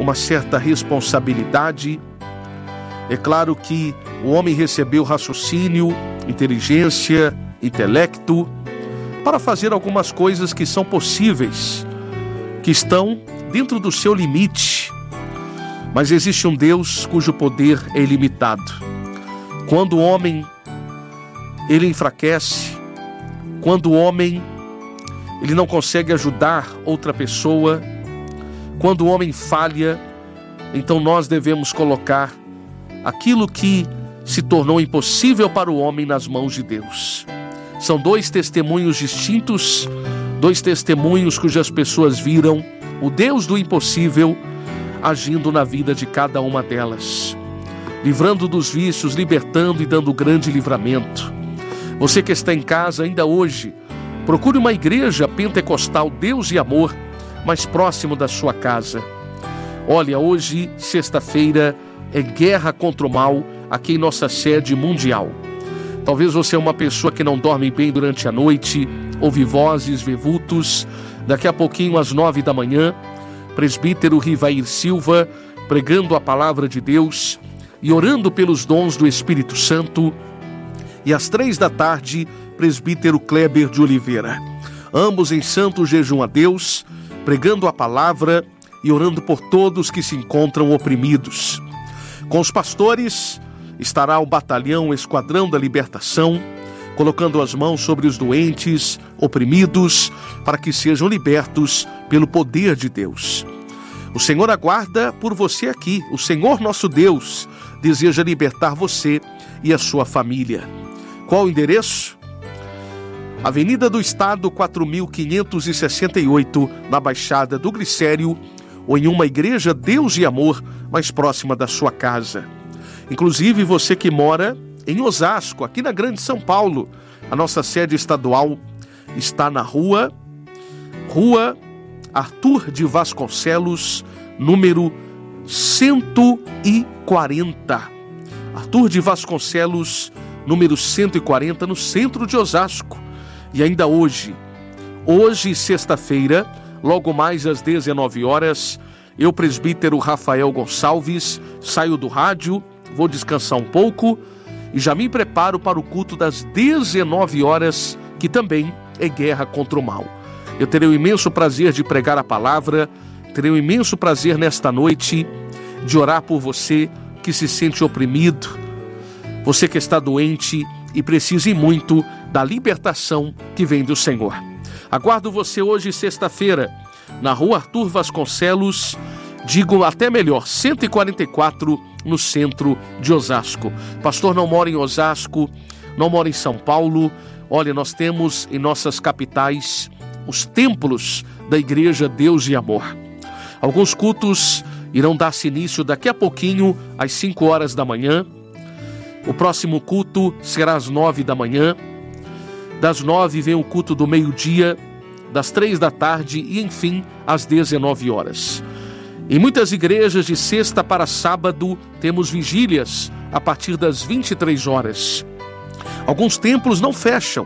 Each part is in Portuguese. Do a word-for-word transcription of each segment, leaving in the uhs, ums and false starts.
uma certa responsabilidade. É claro que o homem recebeu raciocínio, inteligência, intelecto, para fazer algumas coisas que são possíveis, que estão dentro do seu limite. Mas existe um Deus cujo poder é ilimitado. Quando o homem ele enfraquece, quando o homem ele não consegue ajudar outra pessoa, quando o homem falha, então nós devemos colocar aquilo que se tornou impossível para o homem nas mãos de Deus. São dois testemunhos distintos, dois testemunhos cujas pessoas viram o Deus do impossível agindo na vida de cada uma delas, livrando dos vícios, libertando e dando grande livramento. Você que está em casa ainda hoje, procure uma igreja pentecostal Deus e Amor mais próximo da sua casa. Olha, hoje, sexta-feira, é guerra contra o mal aqui em nossa sede mundial. Talvez você é uma pessoa que não dorme bem durante a noite, ouve vozes, vê vultos. Daqui a pouquinho, às nove da manhã, presbítero Rivair Silva, pregando a palavra de Deus e orando pelos dons do Espírito Santo. E às três da tarde, presbítero Kleber de Oliveira, ambos em santo jejum a Deus, pregando a palavra e orando por todos que se encontram oprimidos. Com os pastores estará o batalhão Esquadrão da Libertação, colocando as mãos sobre os doentes, oprimidos, para que sejam libertos pelo poder de Deus. O Senhor aguarda por você aqui. O Senhor nosso Deus deseja libertar você e a sua família. Qual o endereço? Avenida do Estado, quatro mil quinhentos e sessenta e oito, na Baixada do Glicério, ou em uma igreja Deus e Amor mais próxima da sua casa. Inclusive você que mora em Osasco, aqui na Grande São Paulo, a nossa sede estadual está na rua, Rua Arthur de Vasconcelos, número cento e quarenta. Arthur de Vasconcelos, número cento e quarenta, no centro de Osasco. E ainda hoje, hoje, sexta-feira, logo mais às dezenove horas, eu, presbítero Rafael Gonçalves, saio do rádio, vou descansar um pouco e já me preparo para o culto das dezenove horas, que também é guerra contra o mal. Eu terei o imenso prazer de pregar a palavra, terei o imenso prazer nesta noite de orar por você que se sente oprimido, você que está doente e precisa muito da libertação que vem do Senhor. Aguardo você hoje, sexta-feira, na Rua Arthur Vasconcelos, digo até melhor, cento e quarenta e quatro, no centro de Osasco. Pastor não mora em Osasco, não mora em São Paulo. Olha, nós temos em nossas capitais os templos da Igreja Deus e Amor. Alguns cultos irão dar-se início daqui a pouquinho, às cinco horas da manhã. O próximo culto será às nove da manhã. Das nove vem o culto do meio-dia, das três da tarde e, enfim, às dezenove horas. Em muitas igrejas, de sexta para sábado, temos vigílias a partir das vinte e três horas. Alguns templos não fecham,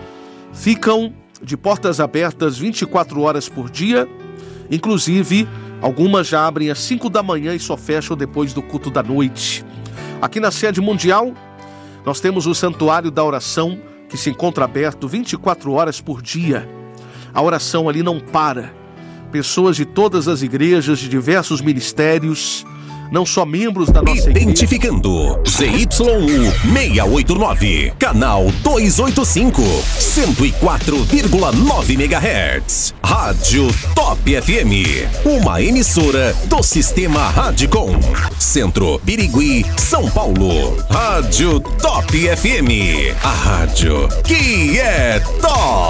ficam de portas abertas vinte e quatro horas por dia. Inclusive, algumas já abrem às cinco da manhã e só fecham depois do culto da noite. Aqui na sede mundial, nós temos o Santuário da Oração, que se encontra aberto vinte e quatro horas por dia. A oração ali não para. Pessoas de todas as igrejas, de diversos ministérios, não só membros da nossa igreja. Identificando Z Y U seiscentos e oitenta e nove, canal duzentos e oitenta e cinco, cento e quatro vírgula nove megahertz. Rádio Top F M, uma emissora do Sistema Radicom. Centro, Birigui, São Paulo. Rádio Top F M, a rádio que é top.